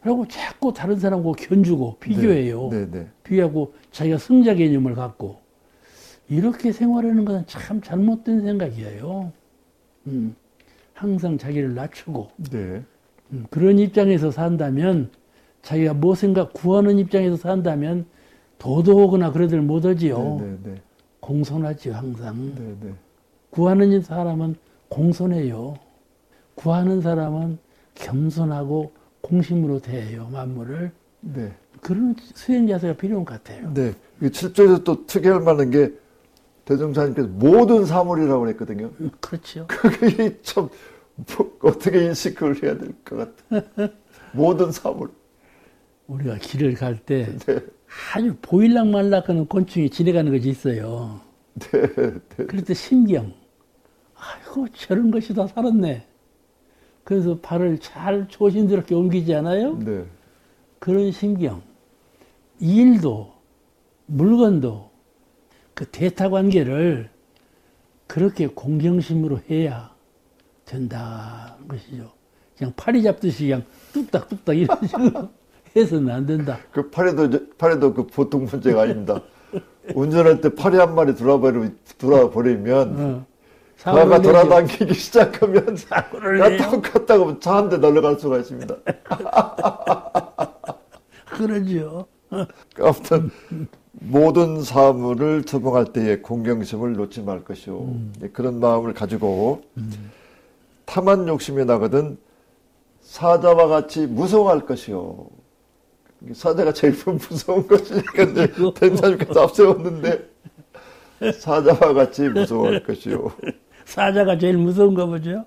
그리고 자꾸 다른 사람하고 견주고 비교해요. 네, 네. 비교하고 자기가 승자 개념을 갖고 이렇게 생활하는 것은 참 잘못된 생각이에요. 항상 자기를 낮추고 네. 그런 입장에서 산다면 자기가 뭐 생각 구하는 입장에서 산다면 도도하거나 그러들 못하지요. 네, 네, 네. 공손하지요 항상. 네, 네. 구하는 사람은 공손해요. 구하는 사람은 겸손하고 공심으로 대해요 만물을. 네. 그런 수행 자세가 필요한 것 같아요. 네. 7절에서 또 특이할 만한 게 대종사님께서 모든 사물이라고 그랬거든요. 그렇죠. 그게 참 어떻게 인식을 해야 될 것 같아요. 모든 사물. 우리가 길을 갈 때 네. 아주 보일락말락하는 곤충이 지나가는 것이 있어요. 네. 네. 그럴 때 심경. 아이고 저런 것이 다 살았네. 그래서 발을 잘 조심스럽게 옮기지 않아요? 네. 그런 심경. 일도 물건도 그 대타관계를 그렇게 공경심으로 해야 된다는 것이죠. 그냥 파리 잡듯이 그냥 뚝딱뚝딱 이런 식으로 해서는 안 된다. 그 파리도 그 보통 문제가 아닙니다. 운전할 때 파리 한 마리 돌아버리면 차가 돌아다니기 시작하면 야 똑같다고 차 한 대 날아갈 수가 있습니다. 그러죠. 아무튼 모든 사물을 처방할 때에 공경심을 놓지 말 것이요. 그런 마음을 가지고 탐한 욕심이 나거든 사자와 같이 무성할 것이요. 사자가 제일 무서운 것이니까 대장님께서 앞세웠는데 사자와 같이 무서워할 것이요. 사자가 제일 무서운가 보죠.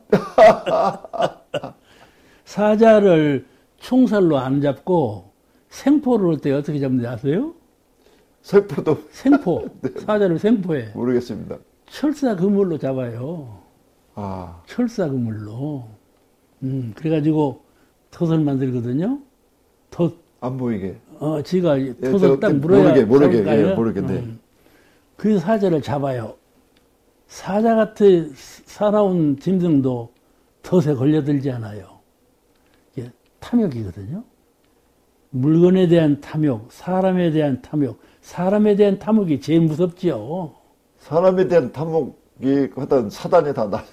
사자를 총살로 안 잡고 생포를 할 때 어떻게 잡는지 아세요? 생포도? 생포. 네. 사자를 생포해. 모르겠습니다. 철사 그물로 잡아요. 아. 철사 그물로. 그래가지고 덫을 만들거든요. 덫. 안 보이게. 지가 덫을 딱 물어야 모르게. 네. 그 사자를 잡아요. 사자 같은 살아온 짐승도 덫에 걸려들지 않아요. 이게 탐욕이거든요. 물건에 대한 탐욕, 사람에 대한 탐욕, 사람에 대한 탐욕이 제일 무섭지요. 사람에 대한 탐욕이 하여튼 사단이 다 나.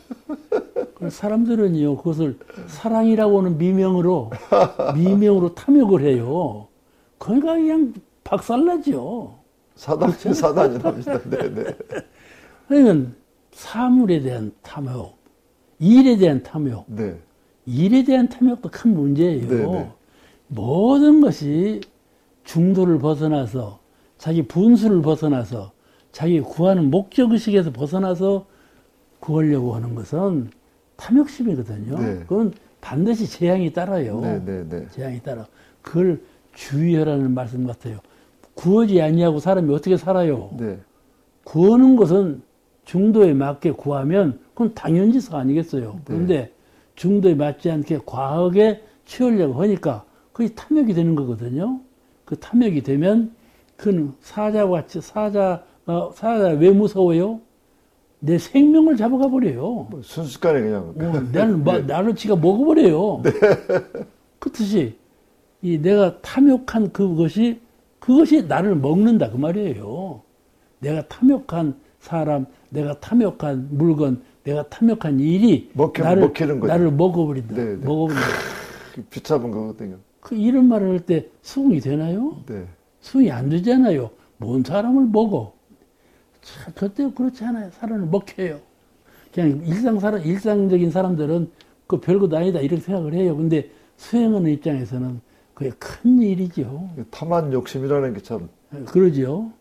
사람들은요, 그것을 사랑이라고 하는 미명으로 탐욕을 해요. 그러니까 그냥 박살나죠. 사단이 납니다. 네네. 그러니까 사물에 대한 탐욕, 일에 대한 탐욕, 네. 일에 대한 탐욕도 큰 문제예요. 네네. 모든 것이 중도를 벗어나서 자기 분수를 벗어나서 자기 구하는 목적의식에서 벗어나서 구하려고 하는 것은 탐욕심이거든요. 네. 그건 반드시 재앙이 따라요. 네. 재앙이 따라. 그걸 주의하라는 말씀 같아요. 구하지 아니하고 사람이 어떻게 살아요? 네. 구하는 것은 중도에 맞게 구하면 그건 당연지서 아니겠어요. 그런데 중도에 맞지 않게 과하게 취하려고 하니까 그게 탐욕이 되는 거거든요. 그 탐욕이 되면 그는 사자와 같이 사자 왜 무서워요? 내 생명을 잡아가 버려요. 순식간에 그냥. 나를 지가 먹어버려요. 네. 그렇듯이 내가 탐욕한 그것이 나를 먹는다 그 말이에요. 내가 탐욕한 사람, 내가 탐욕한 물건, 내가 탐욕한 일이 먹히는 거죠. 나를 먹어버린다. 네. 먹어버린다. 비참한 거거든요. 이런 말을 할 때 수긍이 되나요? 네. 수긍이 안 되잖아요. 뭔 사람을 먹어. 그때 그렇지 않아요. 사람을 먹혀요. 그냥 일상적인 사람들은 그 별것 아니다 이렇게 생각을 해요. 근데 수행하는 입장에서는 그게 큰 일이죠. 탐한 욕심이라는 게 참. 그러죠.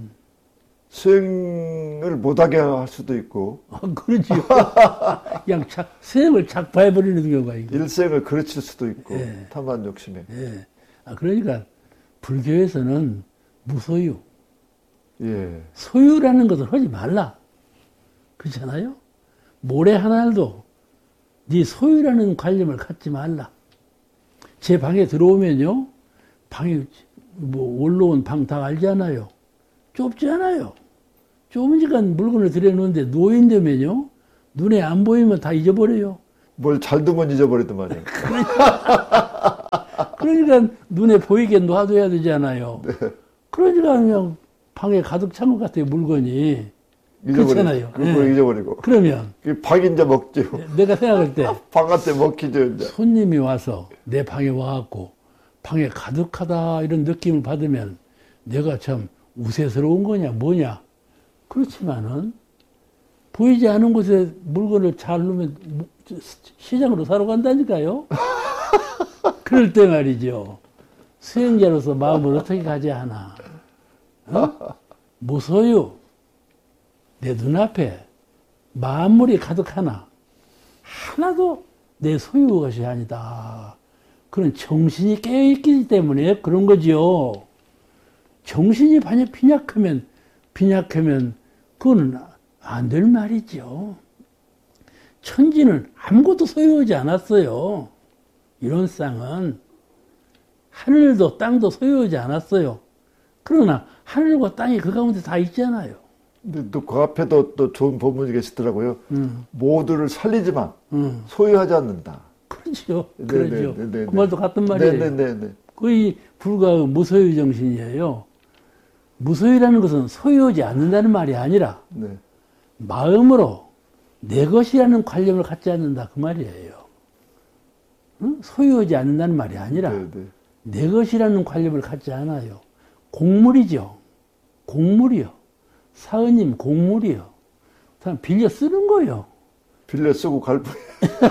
수행을 못하게 할 수도 있고. 그러죠. 그냥 수행을 착파해버리는 경우가 있고. 일생을 그르칠 수도 있고. 예. 탐한 욕심에. 예. 그러니까 불교에서는 무소유. 예. 소유라는 것을 하지 말라. 그렇잖아요? 모래 하나도 네 소유라는 관념을 갖지 말라. 제 방에 들어오면요. 방에 올라온 방 다 알잖아요. 좁지 않아요. 좁으니까 물건을 들여놓는데 노인되면요. 눈에 안 보이면 다 잊어버려요. 뭘 잘 두면 잊어버리더만요. 그러니까 눈에 보이게 놔둬야 되잖아요. 네. 그러니까 그냥 방에 가득 찬 것 같아요, 물건이. 그렇잖아요. 그걸 네. 잊어버리고. 그러면 방 이제 먹죠. 내가 생각할 때 방한테 먹히죠, 이제. 손님이 와서 내 방에 와갖고 방에 가득하다 이런 느낌을 받으면 내가 참 우세스러운 거냐 뭐냐. 그렇지만은 보이지 않은 곳에 물건을 잘 놓으면 시장으로 사러 간다니까요. 그럴 때 말이죠. 수행자로서 마음을 어떻게 가져야 하나. 어? 무소유. 내 눈앞에 만물이 가득하나 하나도 내 소유 것이 아니다. 그런 정신이 깨어있기 때문에 그런 거지요. 정신이 만약 빈약하면 그거는 안 될 말이죠. 천지는 아무것도 소유하지 않았어요. 이런 쌍은 하늘도 땅도 소유하지 않았어요. 그러나 하늘과 땅이 그 가운데 다 있잖아요. 근데 또 그 앞에도 또 좋은 법문이 계시더라고요. 모두를 살리지만 소유하지 않는다. 그렇죠. 네, 그렇죠. 네, 네, 네, 그 말도 같은 말이에요. 네네네. 거의 불과 무소유 정신이에요. 무소유라는 것은 소유하지 않는다는 말이 아니라 네. 마음으로 내 것이라는 관념을 갖지 않는다 그 말이에요. 응? 소유하지 않는다는 말이 아니라 네, 네. 내 것이라는 관념을 갖지 않아요. 공물이죠. 공물이요. 사은님 공물이요. 사람 빌려 쓰는 거요. 빌려 쓰고 갈 뿐.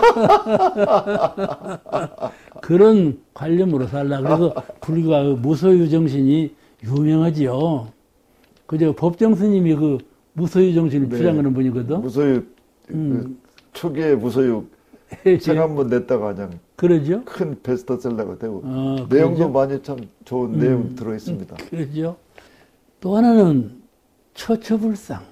그런 관념으로 살라. 그래서 불과 무소유 정신이 유명하지요. 그저 법정 스님이 그 무소유 정신을 네. 주장하는 분이거든. 무소유 초기에 무소유 책 한 번 냈다가 그냥 그러죠. 큰 베스트셀러가 되고 내용도 그러죠? 많이 참 좋은 내용 들어 있습니다. 그러죠. 또 하나는 처처불상.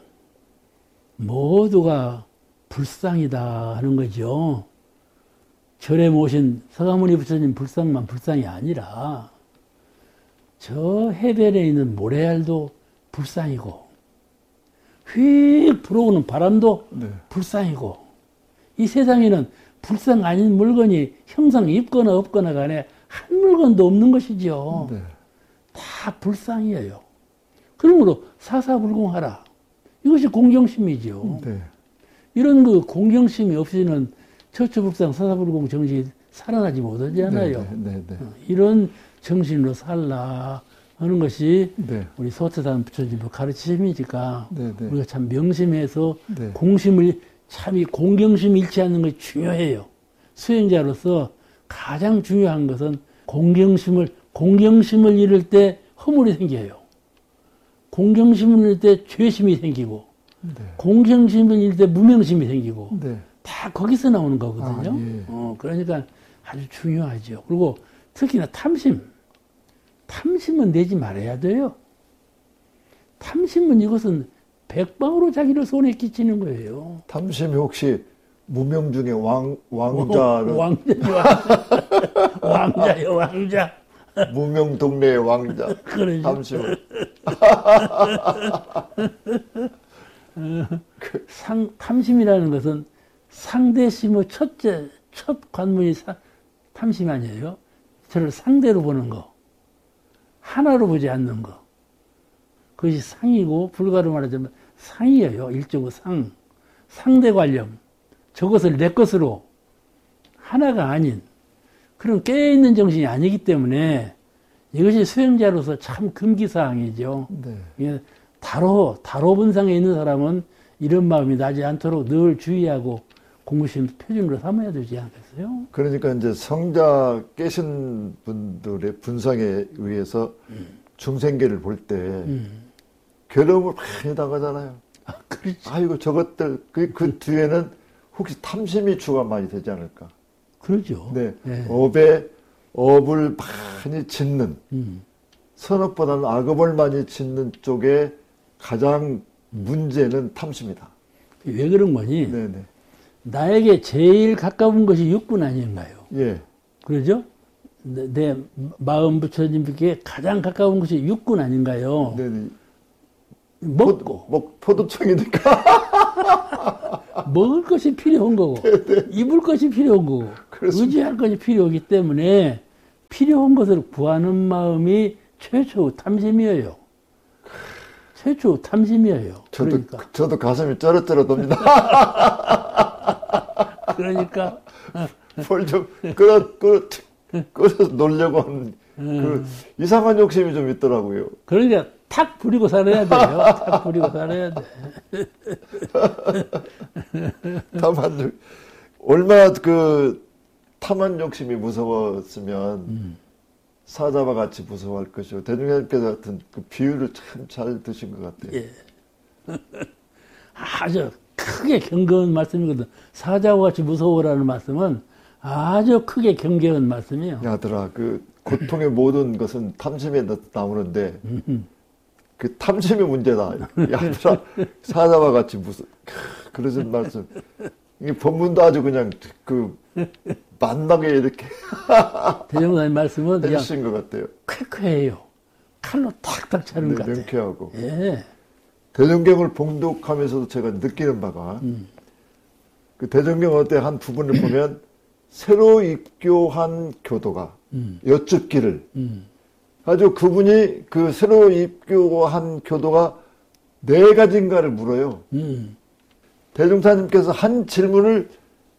모두가 불상이다 하는 거죠. 절에 모신 서가모니 부처님 불상만 불상이 아니라 저 해변에 있는 모래알도 불상이고 휙 불어오는 바람도 네. 불상이고 이 세상에는 불상 아닌 물건이 형상 있거나 없거나 간에 한 물건도 없는 것이죠. 네. 다 불상이에요. 그러므로 사사불공하라. 이것이 공경심이죠. 네. 이런 그 공경심이 없이는 처처불상 사사불공 정신이 살아나지 못하잖아요. 네. 네. 이런 정신으로 살라 하는 것이 네. 우리 소태산 부처님의 가르침이니까 네. 네. 우리가 참 명심해서 네. 공심을 참 이 공경심 잃지 않는 것이 중요해요. 수행자로서 가장 중요한 것은 공경심을 잃을 때 허물이 생겨요. 공경심을 잃을 때 죄심이 생기고 네. 공경심을 잃을 때 무명심이 생기고 네. 다 거기서 나오는 거거든요. 아, 예. 그러니까 아주 중요하죠. 그리고 특히나 탐심은 내지 말아야 돼요. 탐심은 이것은 백방으로 자기를 손에 끼치는 거예요. 탐심이 혹시 무명 중에 왕자를 왕자요, 왕자. 무명 동네의 왕자. 그러죠. 탐심은. 탐심이라는 것은 상대심의 첫 관문이 탐심 아니에요. 저를 상대로 보는 거. 하나로 보지 않는 거. 그것이 상이고, 불가로 말하자면 상이에요. 일종의 상. 상대 관념. 저것을 내 것으로 하나가 아닌 그런 깨어있는 정신이 아니기 때문에 이것이 수행자로서 참 금기사항이죠. 네. 다로 분상에 있는 사람은 이런 마음이 나지 않도록 늘 주의하고 공부심 표준으로 삼아야 되지 않겠어요? 그러니까 이제 성자 깨신 분들의 분상에 의해서 중생계를 볼 때 괴로움을 많이 당하잖아요. 그렇지. 아이고 저것들 그 뒤에는 혹시 탐심이 주가 많이 되지 않을까? 그러죠. 네. 네. 업을 많이 짓는 선업보다는 악업을 많이 짓는 쪽에 가장 문제는 탐심이다. 왜 그런 거니? 네네. 나에게 제일 가까운 것이 육군 아닌가요? 예. 그러죠? 내 마음 부처님께 가장 가까운 것이 육군 아닌가요? 네네. 먹고. 포도청이니까. 먹을 것이 필요한 거고, 입을 것이 필요한 거고, 그렇습니다. 의지할 것이 필요하기 때문에 필요한 것을 구하는 마음이 최초의 탐심이에요. 최초의 탐심이에요. 저도 가슴이 쩌릿쩌릿합니다. 그러니까 뭘 좀 끌어서 놀려고 하는 그 이상한 욕심이 좀 있더라고요. 그러니까 탁 부리고 살아야 돼요. 탁 부리고 살아야 돼. 얼마나 그 탐한 욕심이 무서웠으면 사자와 같이 무서워할 것이요. 대중님께서 같은 그 비유를 참 잘 드신 것 같아요. 예. 아주 크게 경계한 말씀이거든. 사자와 같이 무서워라는 말씀은 아주 크게 경계한 말씀이에요. 야들아, 그 고통의 모든 것은 탐심에 나오는데 그 탐심이 문제다. 야들아, 사자와 같이 그러신 말씀. 이 본문도 아주 그냥 그 만나게 이렇게 대종사님 말씀은 해주신 것 같아요. 쾌쾌해요. 칼로 탁탁 차는 것 같아요. 명쾌하고. 예. 대종경을 봉독하면서도 제가 느끼는 바가 그 대종경 어때 한 부분을 보면 새로 입교한 교도가 여쭙기를 아주 그분이 그 새로 입교한 교도가 네 가지인가를 물어요. 대종사님께서 한 질문을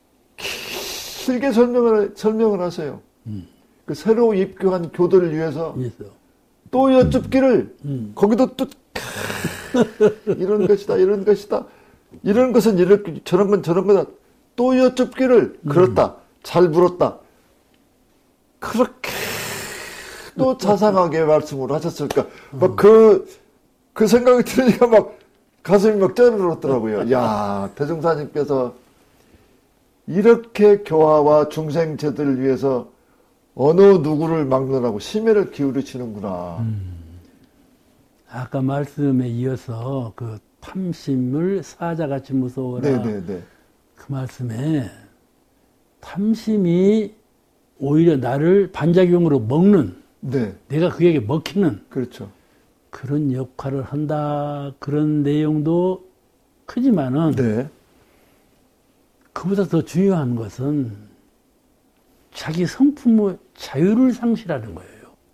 길게 설명을 하세요. 그 새로 입교한 교도를 위해서 또 여쭙기를 거기도 또 이런 것이다, 이런 것이다, 이런 것은 이렇게 저런 건 저런 거다. 또 여쭙기를 그렇다, 잘 물었다. 그렇게 또 자상하게 말씀을 하셨을까? 막 그 생각이 들으니까 막 가슴이 막 쩌르르더라고요. 야, 대종사님께서 이렇게 교화와 중생제들을 위해서 어느 누구를 막론하고 심혈을 기울이시는구나. 아까 말씀에 이어서 그 탐심을 사자같이 무서워라. 네네네. 그 말씀에 탐심이 오히려 나를 반작용으로 먹는, 네. 내가 그에게 먹히는 그렇죠. 그런 역할을 한다. 그런 내용도 크지만은 네. 그보다 더 중요한 것은 자기 성품의 자유를 상실하는 거예요.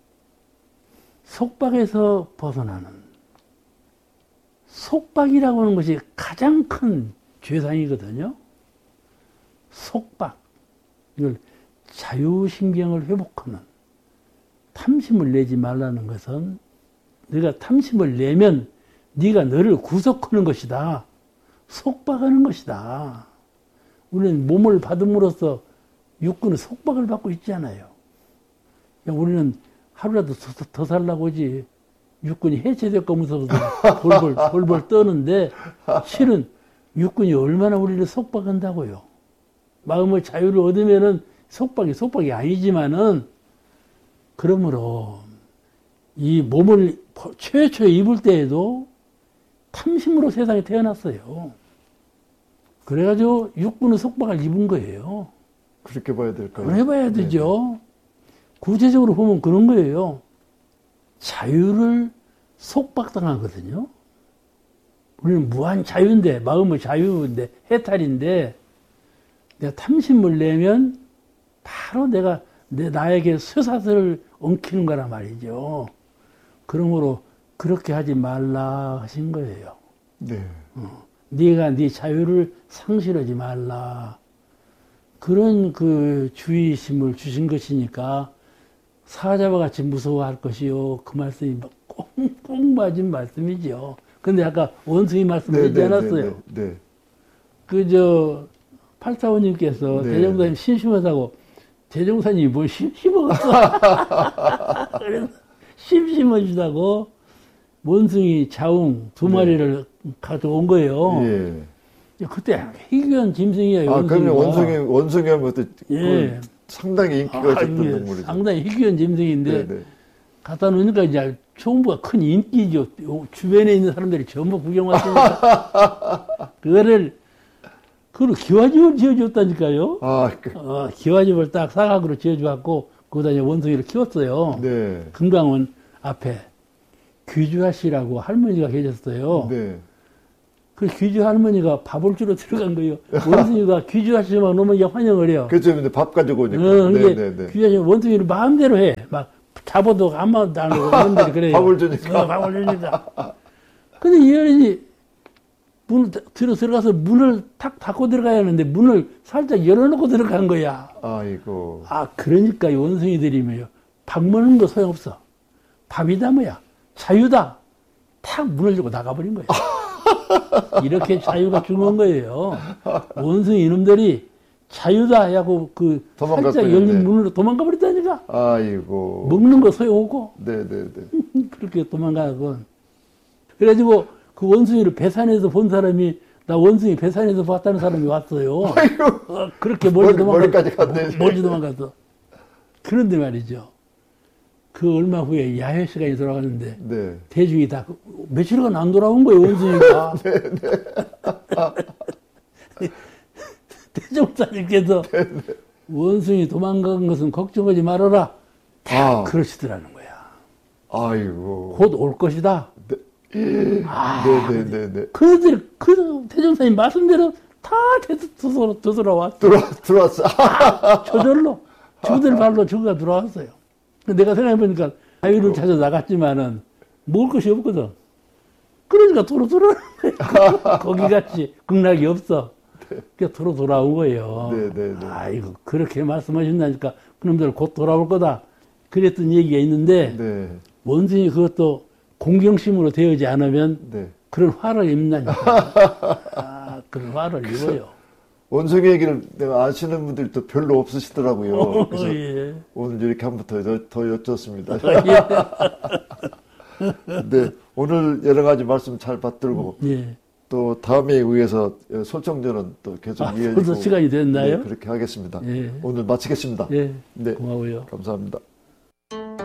속박에서 벗어나는. 속박이라고 하는 것이 가장 큰 죄상이거든요. 속박. 이걸 자유신경을 회복하는. 탐심을 내지 말라는 것은 네가 탐심을 내면 네가 너를 구속하는 것이다. 속박하는 것이다. 우리는 몸을 받음으로써 육군의 속박을 받고 있잖아요. 우리는 하루라도 더 살라고 하지. 육군이 해체될까 무서워서 벌벌 떠는데 실은 육군이 얼마나 우리를 속박한다고요. 마음의 자유를 얻으면은 속박이 아니지만은 그러므로 이 몸을 최초에 입을 때에도 탐심으로 세상에 태어났어요. 그래가지고 육군의 속박을 입은 거예요. 그렇게 봐야 될까요? 그래 봐야 되죠. 구체적으로 보면 그런 거예요. 자유를 속박당하거든요. 우리는 무한 자유인데, 마음의 자유인데, 해탈인데, 내가 탐심을 내면 바로 나에게 쇠사슬을 엉키는 거란 말이죠. 그러므로 그렇게 하지 말라 하신 거예요. 네. 네가 네 자유를 상실하지 말라. 그런 그 주의심을 주신 것이니까 사자와 같이 무서워할 것이요. 그 말씀이 꼭 맞은 말씀이죠. 근데 아까 원숭이 말씀드리지 않았어요. 네. 팔사오님께서 대종사님 심심하다고 대종사님이 뭘 심심하겠어. 그래서 심심하시다고 원숭이 자웅 2마리를 가져온 거예요. 예. 그때 희귀한 짐승이에요. 아, 그러면 원숭이 하면 예. 상당히 인기가 있었던 동물이죠. 상당히 희귀한 짐승인데 갖다 놓으니까 이제 총부가 큰 인기죠. 주변에 있는 사람들이 전부 구경 왔으니까 그거를 기와집을 지어줬다니까요. 기와집을 딱 사각으로 지어줘갖고 거기다 이제 원숭이를 키웠어요. 네. 금강원 앞에 귀주아 씨라고 할머니가 계셨어요. 네. 그 귀주 할머니가 밥을 주러 들어간 거예요. 원숭이가 귀주 아저씨만 오면 환영을 해요. 그렇죠. 근데 밥 가지고 오니까. 네네네. 귀주 아저씨 원숭이를 마음대로 해. 막 잡아도 아무도 안 하고 원숭이 그래요. 밥을 주니까. 밥을 주니까. 근데 이 여인이 문을 들어가서 문을 탁 닫고 들어가야 하는데 문을 살짝 열어놓고 들어간 거야. 아이고. 그러니까 이 원숭이들이 뭐요. 밥 먹는 거 소용없어. 밥이다 뭐야. 자유다. 탁 문을 열고 나가버린 거야. 이렇게 자유가 중요한 거예요. 원숭이 이놈들이 자유다 하고 살짝 열린 문으로 도망가 버렸다니까. 아이고. 먹는 거 소용없고. 네네네. 그렇게 도망가고. 그래가지고 그 원숭이를 배산에서 본 사람이 나 원숭이 배산에서 봤다는 사람이 왔어요. 아이고. 그렇게 멀리까지 갔네. 멀리 도망가서. 그런데 말이죠. 그 얼마 후에 야외 시간이 돌아가는데 네. 대중이 다 며칠간 안 돌아온 거예요, 원숭이가. 대종사님께서 원숭이 도망간 것은 걱정하지 말아라. 다 그러시더라는 거야. 아이고. 곧 올 것이다. 네네네네. 그 대종사님 말씀대로 다 되돌아왔어. 들어왔어. 저절로. 저들 발로 저가 들어왔어요. 내가 생각해보니까 자유를 찾아 나갔지만은 먹을 것이 없거든. 그러니까 도로 돌아오는 거야. 거기같이 극락이 없어. 그러니까 도로 돌아온 거예요. 네네네. 아이고, 그렇게 말씀하신다니까 그놈들 곧 돌아올 거다. 그랬던 얘기가 있는데, 네. 원숭이 그것도 공경심으로 되어지 않으면 네. 그런 화를 입는다니까. 그런 화를 입어요. 원숭이 얘기를 내가 아시는 분들도 별로 없으시더라고요. 그래서 예. 오늘 이렇게 한 번 더 여쭙습니다. 네, 오늘 여러 가지 말씀 잘 받들고 예. 또 다음에 의해서 솔청전은 또 계속 이어지고 벌써 시간이 됐나요? 네, 그렇게 하겠습니다. 예. 오늘 마치겠습니다. 예. 네, 고마워요. 감사합니다.